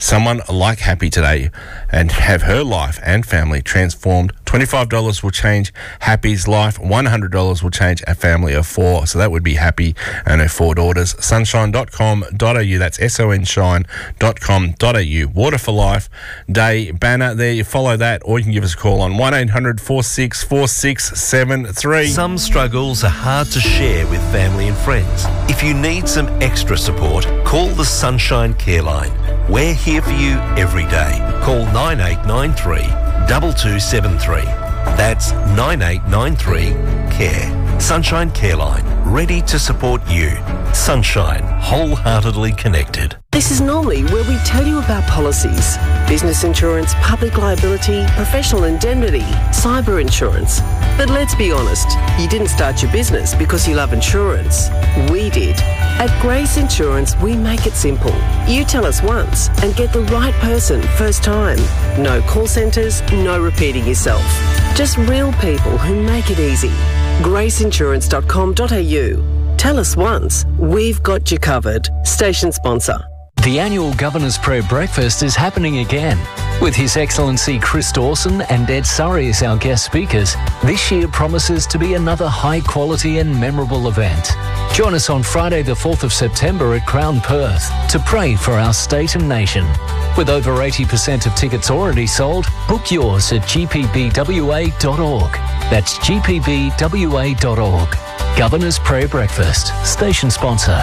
someone like Happy today and have her life and family transformed. $25 will change Happy's life. $100 will change a family of 4. So that would be Happy and her 4 daughters. Sunshine.com.au. That's sonshine.com.au. Water for Life Day banner there. You follow that, or you can give us a call on 1-800-464673. Some struggles are hard to share with family and friends. If you need some extra support, call the Sunshine Care Line. We're here for you every day. Call 9893 2273. That's 9893 CARE. Sunshine Care Line, ready to support you. Sunshine, wholeheartedly connected. This is normally where we tell you about policies, business insurance, public liability, professional indemnity, cyber insurance. But let's be honest, you didn't start your business because you love insurance. We did. At Grace Insurance, we make it simple. You tell us once and get the right person first time. No call centres, no repeating yourself. Just real people who make it easy. graceinsurance.com.au. Tell us once, we've got you covered. Station sponsor. The annual Governor's Prayer Breakfast is happening again. With His Excellency Chris Dawson and Ed Surrey as our guest speakers, this year promises to be another high-quality and memorable event. Join us on Friday the 4th of September at Crown Perth to pray for our state and nation. With over 80% of tickets already sold, book yours at gpbwa.org. That's gpbwa.org. Governor's Prayer Breakfast, station sponsor.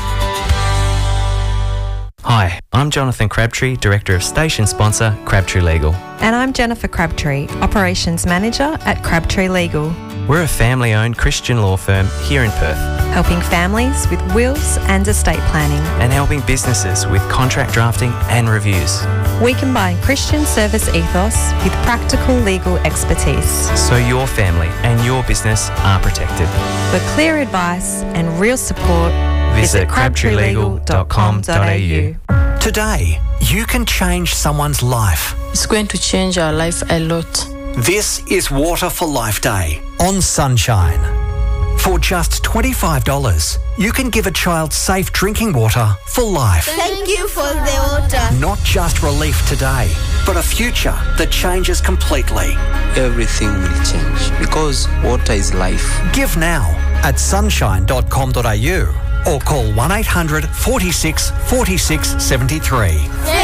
Hi, I'm Jonathan Crabtree, Director of Station Sponsor, Crabtree Legal. And I'm Jennifer Crabtree, Operations Manager at Crabtree Legal. We're a family-owned Christian law firm here in Perth, helping families with wills and estate planning, and helping businesses with contract drafting and reviews. We combine Christian service ethos with practical legal expertise, so your family and your business are protected. For clear advice and real support, visit crabtreelegal.com.au. Today, you can change someone's life. It's going to change our life a lot. This is Water for Life Day on Sunshine. For just $25, you can give a child safe drinking water for life. Thank you for the water. Not just relief today, but a future that changes completely. Everything will change because water is life. Give now at sunshine.com.au or call 1-800 46 46 73.